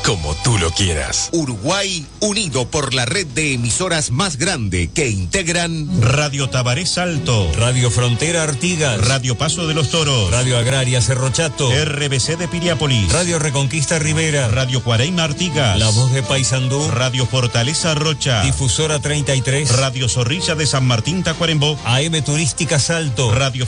como tú lo quieras. Uruguay unido por la red de emisoras más grande que integran Radio Tabaré Salto, Radio Frontera Artigas, Radio Paso de los Toros, Radio Agraria Cerro Chato, RBC de Piriápolis, Radio Reconquista Rivera, Radio Cuareima Artigas, La Voz de Paysandú, Radio Fortaleza Rocha, Difusora 33, Radio Zorrilla de San Martín Tacuarembó, AM Turística Salto, Radio